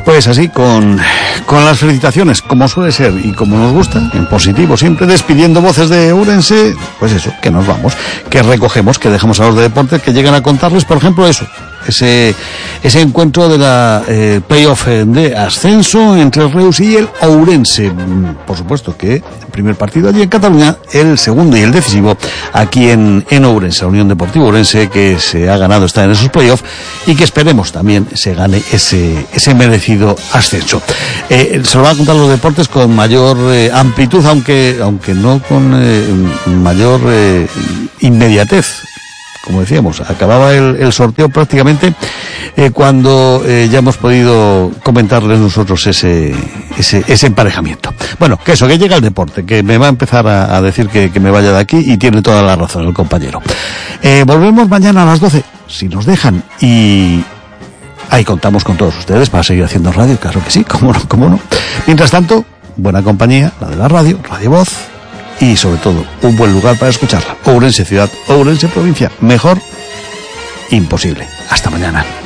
Pues así, con las felicitaciones, como suele ser y como nos gusta, en positivo siempre, despidiendo voces de Ourense, pues eso, que nos vamos, que recogemos, que dejamos a los de deportes que llegan a contarles, por ejemplo, eso, ese encuentro de la playoff de ascenso entre el Reus y el Ourense. Por supuesto que el primer partido allí en Cataluña, el segundo y el decisivo aquí en Ourense, la Unión Deportiva Ourense, que se ha ganado estar en esos playoffs y que esperemos también se gane ese merecido ascenso. Se lo van a contar los deportes con mayor amplitud, aunque no con mayor inmediatez. Como decíamos, acababa el sorteo prácticamente cuando ya hemos podido comentarles nosotros ese emparejamiento. Bueno, que llega el deporte, que me va a empezar a decir que me vaya de aquí, y tiene toda la razón el compañero. Volvemos mañana a las 12, si nos dejan, y ahí contamos con todos ustedes para seguir haciendo radio, claro que sí, cómo no. Mientras tanto, buena compañía, la de la Radio Voz, y sobre todo, un buen lugar para escucharla. Ourense ciudad, Ourense provincia. Mejor, imposible. Hasta mañana.